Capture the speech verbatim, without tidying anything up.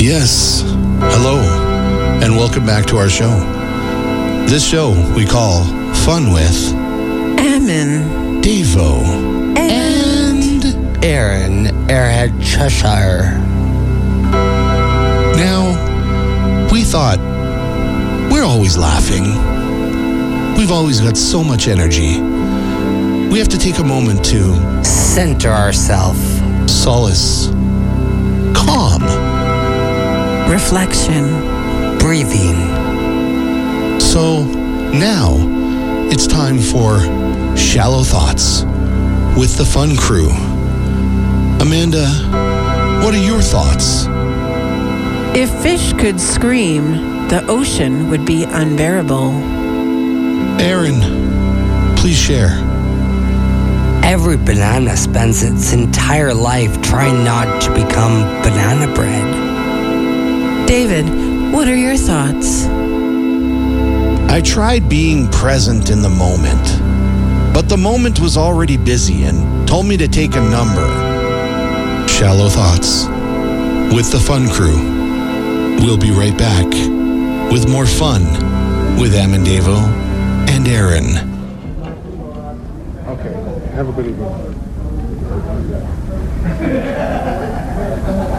Yes, hello, and welcome back to our show. This show we call Fun with Ammon, Devo, and, and Aaron, Airhead Cheshire. Now, we thought, we're always laughing. We've always got so much energy. We have to take a moment to Center ourselves. solace, calm, reflection. Breathing. So now it's time for Shallow Thoughts with the Fun Crew. Amanda, what are your thoughts? If fish could scream, the ocean would be unbearable. Aaron, please share. Every banana spends its entire life trying not to become banana bread. David, what are your thoughts? I tried being present in the moment, but the moment was already busy and told me to take a number. Shallow Thoughts with the Fun Crew. We'll be right back with more fun with Ammon, Devo, and Aaron. Okay, have a good evening.